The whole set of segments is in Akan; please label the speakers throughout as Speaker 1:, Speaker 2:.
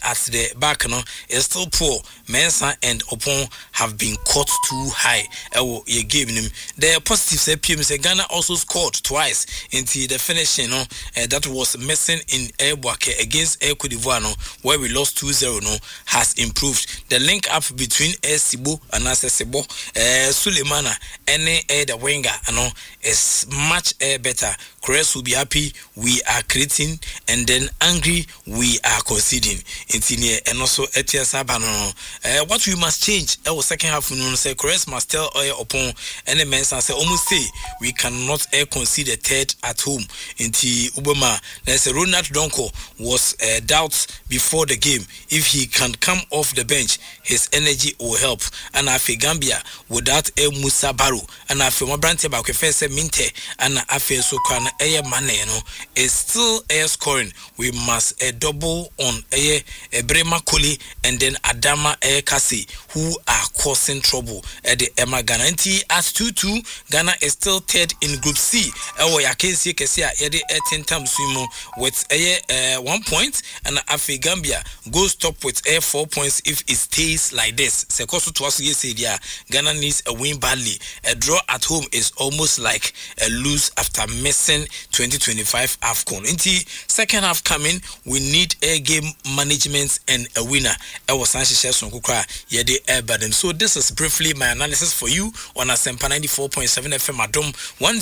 Speaker 1: at the back no is still poor. Mensah and Opon have been caught too high. You gave him the positive say PM say Ghana also scored twice into the finishing that was missing in Airbuake against Air Cote d'Ivoire where we lost 2-0 has improved. The link up between Sibo and Sebo Sulemana and the winger is much better. Chris will be happy we are creating, and then angry we are conceding. And also what we must change our second half say Chris must tell upon any men say almost say we cannot concede a third at home. Inti Ubama there's a Ronald Donko was doubt before the game if he can come off the bench his energy will help. And afi Gambia without Musa Barrow and afi Mabrante ba say Minte and afi so kan mane is still scoring. We must double on Brema Koli and then Adama Kasi who are causing trouble at the Emma Ghana. At 2-2, Ghana is still third in Group C. Yakensi Kesia yede 10 times swimo with 1 point, and Afi Gambia goes top with 4 points if it stays like this. Sekoso Twasu yesterday, Ghana needs a win badly. A draw at home is almost like a lose after missing 2025 AFCON. In the second half coming, we need a game management and a winner. I was so this is briefly my analysis for you on Asempa 94.7 FM Adom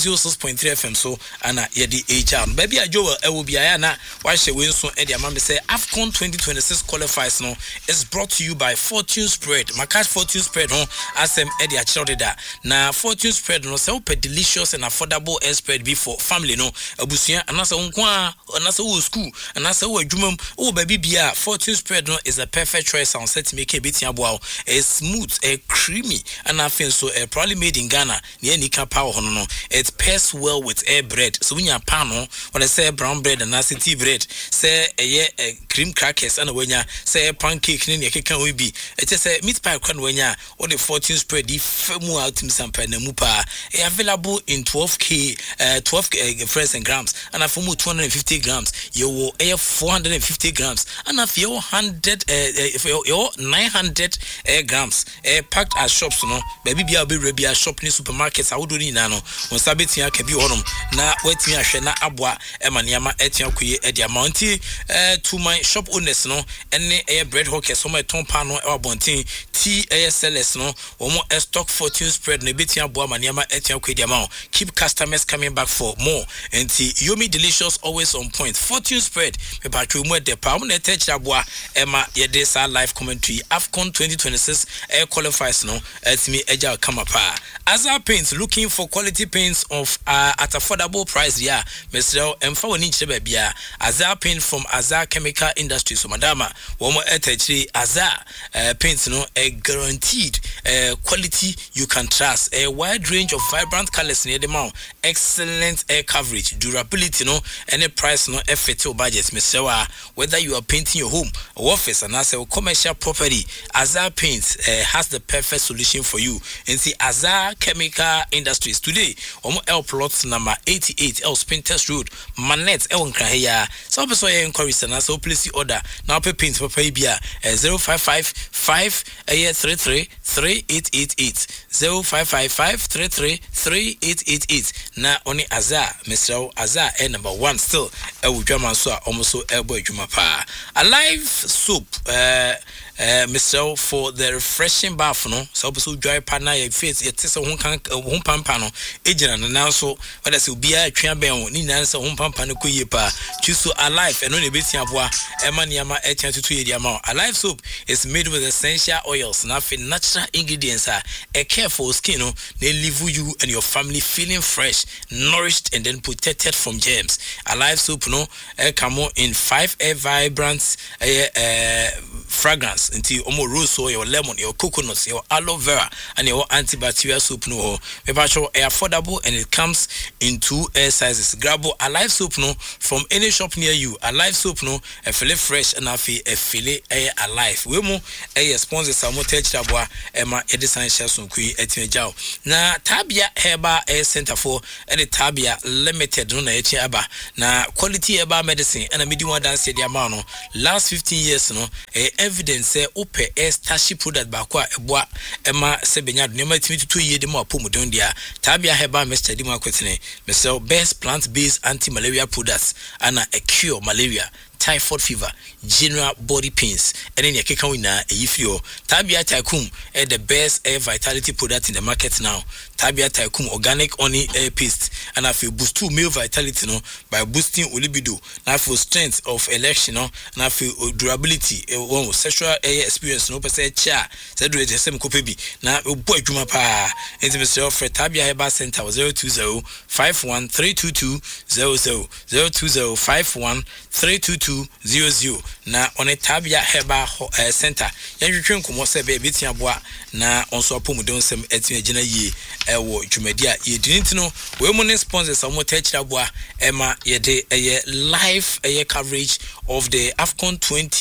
Speaker 1: 106.3 FM. So Anna Yedi HR. Baby I will be Ayana. Why she win so Eddie Amambe say AFCON 2026 qualifiers no is brought to you by Fortune Spread. My cash Fortune Spread Asem Eddie Achilda. Now Fortune Spread no so delicious and affordable spread before family no abusia anasa unkwa anasa school anasa adwumam baby bia Fortune Spread no is a perfect choice on set make a bit aboa a smooth a creamy and I feel so probably made in Ghana near nika power no it pairs well with air bread so when you pan when I say brown bread and nasi tea bread say a cream crackers and when you say pancake ni can we be it is a meat pie when you or the Fortune Spread the femu out him some mupa available in 12k 12 fresh and grams and I form 250 grams you will 450 grams and if you 100 your 900 grams packed at shops no baby be ready at shop ni supermarkets I would do na no on sabetia can be on na wetin ahwe na aboa emaniama etia koye e dia mounty to my shop owners no ene bread hawkers so my ton pan no e bontin TASLS no omo stock Fortune Spread na betia aboa maniama etia koye dia ma keep customers coming back for more and Yomi delicious always on point. Fortune Spread me patru mu de pa na teach aboa ema ye de sa live commentary AFCON 2026 qualifiers no me eja come up. Azar Paints looking for quality paints of at affordable price yeah Mr. Emfa woni chebe bia Azar Paint from Azar Chemical Industries so madama wo mo etachiri Azar paints no a guaranteed quality you can trust a wide range of vibrant colors near the mount excellent air coverage durability no any price no effect your budget Mr. Whether you are painting your home or office and as a commercial property Azar Paints has the perfect solution for you and see Azar Chemical Industries today L plots number 88 L Spinters Road Manet El Nkahia so person inquiries and so please order now pay paint for pay bia 0555 533 3888 0555 33 3888 na only Azar Mr. Azar number 1 still Ujama so almost so elbow juma pa Alive soap Mr. for the refreshing bath no so also dry partner your face it is a home pampa no agent and now so what I say be a twan ben ni nan say home pampa no koye pa choose so Alive and no be tia boa emaniama etia tutu ye dia ma Alive soap is made with essential oils na natural ingredients a care for skin no they leave you and your family feeling fresh nourished and then protected from germs. Alive soap no come in 5 vibrant fragrance nti omo rose oil, your lemon, your coconut, your aloe vera and your antibacterial soap no. Me ba show affordable and it comes in 2 sizes. Grab Alive soap no from any shop near you. Alive soap no a feel fresh and a feel alive. We mo sponsor samo techabwa ema edisan shason kui etimejao. Na Tabia Heba Center for any Tabia Limited no na echi aba. Na quality heba medicine and a medium dance the amano. Last 15 years no evidence say upe stashi product bakwa ebwa ema sebenya nema etimi 2 years de mo apomu don dia. Tabia Heba Mr. Dima Kwetene me sell best plant-based anti-malaria products and a cure malaria, typhoid fever, general body pains, and then your wina ifio. Tabia Tycoon the best air vitality product in the market now. Tabia Tycoon organic honey air paste and I feel boost to male vitality no by boosting libido. Now for strength of election no and I feel durability one sexual air experience no per se cha said do the same kopebi na boy juma pa intimacy of Tabia Heba Center 020-51-322-00 020-51-322-00 na on a Tabia Heba Center yan twetwe nkomo se be betia boa na onso apomu don sem etia gina yi ewo dwumadia ye dinintino we mo ne sponsors amo techira boa ema ye de live coverage of the AFCON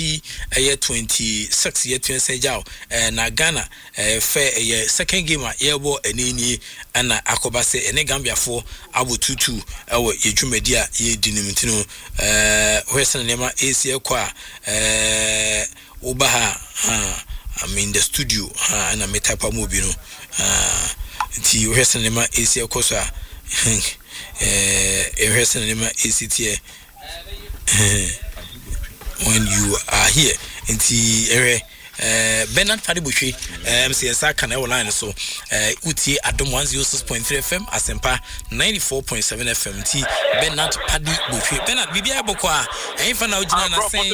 Speaker 1: 2026 year 20 na Ghana fair second game ye bo enini ana akobase ene Gambia for abo tutu ewo ye dwumadia ye dinintino wesen nema AC kwa Ubaha I'm in the studio and I'm a type of movie no ti uhese nema AC akosa uhese nema ACT when you are here nti Bernard Fadibuchi MCSA kan e line so uti adom 106.3 FM asempa 94.7 FM ti Bernard Fadibuchi Bernard bibia boko a enfa na ojina na sen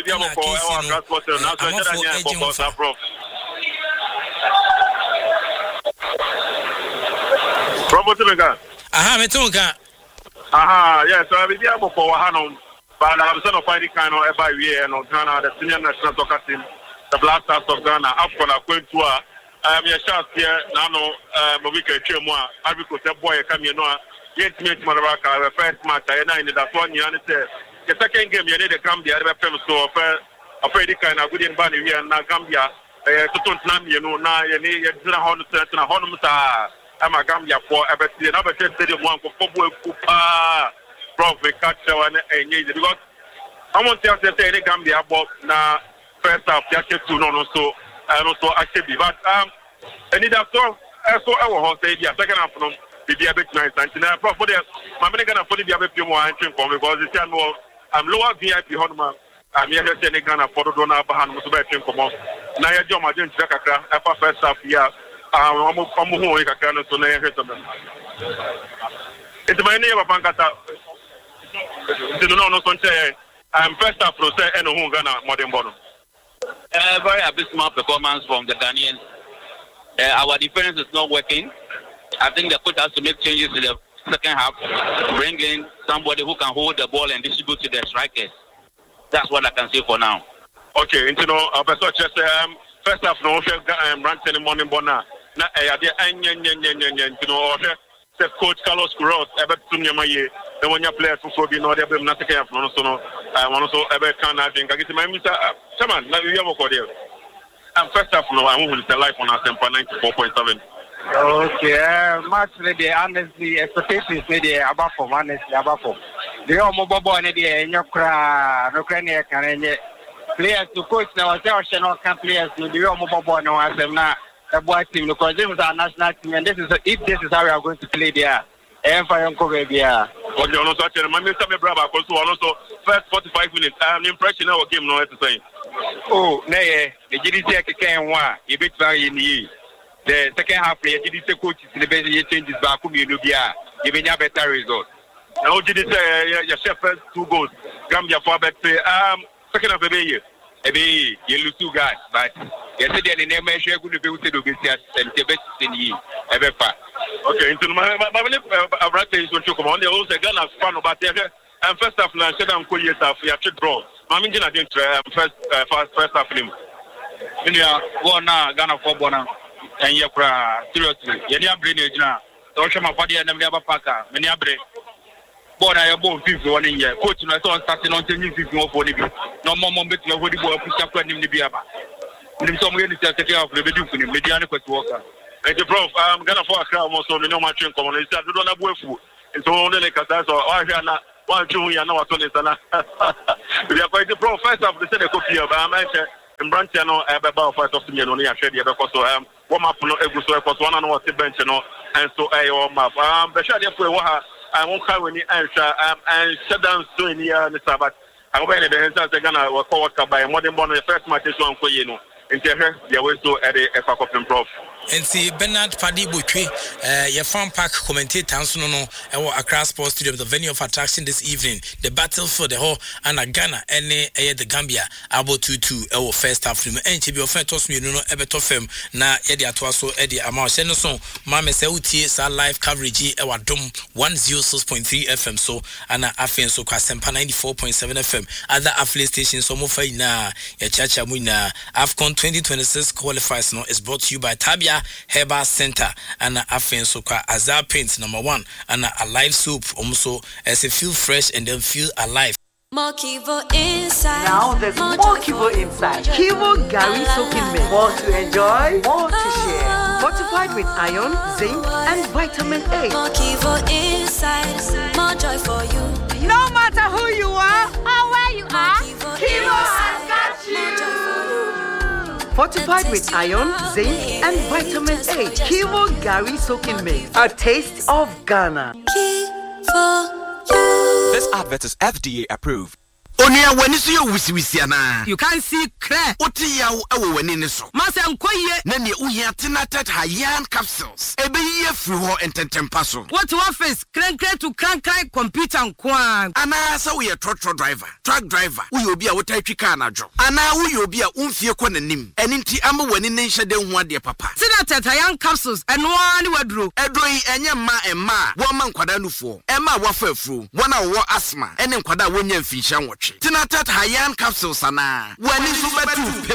Speaker 2: Promotimega.
Speaker 1: Aha, metonka.
Speaker 2: Aha, yes, so we dey before Hanom, but I'm son of fighting kind of every year no Ghana, the senior national soccer team, the Black Stars of Ghana, AFCON going to your chance here now Mobika Chemwa, Africa boy come you know, yet meet Maraka, the first match I know in that 1 year and the second game you need to come the other film so afraid kind of good in Bani here na Gambia, to Tottenham you know now you need to Honum I'm a Gambia for everything. I'm a stadium one for football. Prof, we catch one and because I want to say the Gambia about now first half, just to know so and also actually. But I need that so I will say the second half from the a bit nice and Prof, for the I'm going to put the a bit more entry for me because it's more I'm lower VIP Honma. I'm here to say Ghana for the donor behind most of the team come out. Now you're doing my job, first half here. I'm who I can so na heto them. It's my name of Pankata. No sonche. I'm first up to say eno hu Ghana modern bono.
Speaker 3: Very abysmal performance from the Ghanaians. Our defense is not working. I think the coach has to make changes in the second half, bring in somebody who can hold the ball and distribute to the strikers. That's what I can say for now.
Speaker 2: Okay, you know, first half no ranting morning bona. Na the coach Carlos Queiroz ebe tunyamaye the one players for be no dey be na second half no so no one so ebe can I think agiti my Mr. Chairman na we have go there and first half no I will tell life on Asempa 94.7.
Speaker 4: Okay, match the honestly expectations the above for honestly above for the omo bobo na the nyokra no krane kan players to coach now national players no the omo bobo no asem na a boy team because this is our national team and this is if this is how we are going to play there. Okay,
Speaker 2: also my Mr. Brother also first 45 minutes. I'm impression our game no to say.
Speaker 4: Oh, nay, the GDC can one, you bit very in the second half the GDC coach is the best changes back you giving a better result.
Speaker 2: Now GDC your chef first 2 goals. Gambia for bet second half the
Speaker 4: Maybe you lose 2 guys, but yesterday the name is going to be able to do business and the best in the ever part.
Speaker 2: Okay, into my is going to come on. They also Ghana fan about there. And first half, I said I'm cool. Yes, after draw. My meaning I didn't first half him.
Speaker 3: Minia bona Ghana for bona and yakra seriously. Yenya brain ejina. Osha mafadi and never paka. Many abre. Bona ya bon 51 in year. Coach na so starting on changing 51 for nibi. No more moment you hold the ball push up when ni biaba. Ni so mo ni take care of the bedu funi median ko worker.
Speaker 2: Thank you, Prof. Ghana for Accra almost on the no match in common. It's a do not buefu. It's only like that. So why are not one junior now at Tony? We are quite the Prof. First of the Senate copy of America. In Branchano, about 5 of the Year, I shared the other warm up no Eguso, was one on what bench, and so I warm up. The Shadia Puaha, I won't have any answer, and shut down soon here in the Sabbath. I went the hands of the Ghana were covered by modern born the first match on for you. In Tehran, they were so at the FA Prof.
Speaker 1: And see Bernard Paddy Butwe, your farm park commentator, no, Accra Sports Stadium, the venue of attraction this evening. The battle for the whole and Ghana, and the Gambia, about 2-2, our first half. And to be offended, toss me, no, Ebetofem, na Eddie Atwaso, Eddie Amar, Shenson, Mama Sauti, sa live coverage, our dome 106.3 FM, so, and Afen, so Kasempa 94.7 FM. Other affiliate stations, so Mofai na, Chacha Muna, AFCON 2026 qualifiers, no, is brought to you by Tabia Herbal Center and Afensoka Azar Paints #1 and a live soup also as a feel fresh and then feel alive.
Speaker 5: More Kivo inside.
Speaker 6: Now there's more Kivo inside. Kivo Gary soaking milk. More to enjoy, more to share. Fortified with iron, zinc, and vitamin A.
Speaker 5: More Kivo inside. More joy for you.
Speaker 6: No matter who you are or where you are,
Speaker 5: Kivo
Speaker 6: has got you. Fortified with iron, zinc, and vitamin A. Kivo Gary soaking milk. A taste of Ghana.
Speaker 5: Kivo you.
Speaker 7: This advert is FDA approved.
Speaker 8: Onia wani so wisiwisiana.
Speaker 6: You can see clear.
Speaker 8: Oti ya ewo wani ne so.
Speaker 6: Masa nkoye.
Speaker 8: Na ne uhia tenatet hayan capsules. Ebe ye free ho ententempa so.
Speaker 6: What to office? Crank to crank computer nkwan.
Speaker 8: Ana sa we trotro driver, truck driver. We obi a wotatwi car na dwo. Ana we obi a umfie kɔ nanim. Eni nti ama wani ne nhye de ho ade papa.
Speaker 6: Tenatet hayan capsules eno ani waduro.
Speaker 8: Edro yi enye emma wo ma nkwada nufo. Emma wafa afuro. Wona wo asthma. Ene nkwada wonya mfinsha nwotwe. Tenatet hayan capsules ana. Wani so betu